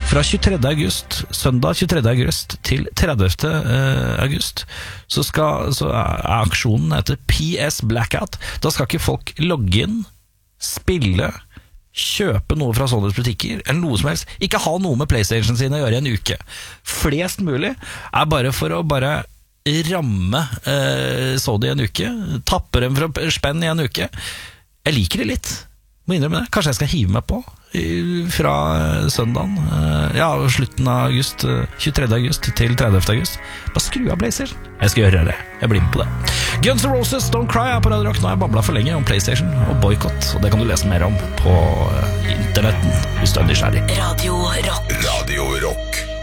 Fra 23. august, søndag 23. august til 30. august, så er aksjonen etter PS Blackout. Da skal ikke folk logge inn, spille, kjøpe noe fra sånne butikker, eller noe som helst. Ikke ha noe med PlayStation sine å gjøre i en uke. Flest mulig er bare for å ramme Sony en uke, tappe dem fra spenn i en uke. Jeg liker det litt, må innrømme det. Kanskje jeg skal hive meg på fra søndagen, slutten av august, 23. august til 30. august. Bare skru av PlayStation. Jeg skal gjøre det, jeg blir med på det. Guns N' Roses, Don't Cry er på Radio Rock. Nå har jeg bablet for lenge om PlayStation og boykott, og det kan du lese mer om på internetten hvis du er nysgjerrig. Radio Rock. Radio Rock.